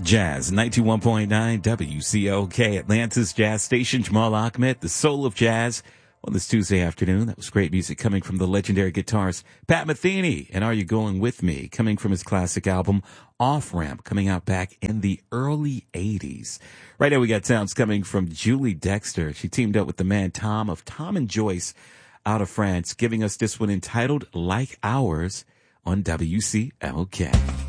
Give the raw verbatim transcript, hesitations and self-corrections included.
Jazz ninety-one point nine W C O K, Atlanta's Jazz Station. Jamal Ahmed, the soul of jazz, on this Tuesday afternoon. That was great music coming from the legendary guitarist Pat Metheny. And Are You Going With Me? Coming from his classic album Off Ramp, coming out back in the early eighties. Right now we got sounds coming from Julie Dexter. She teamed up with the man Tom of Tom and Joyce out of France, giving us this one entitled Like Ours on W C O K.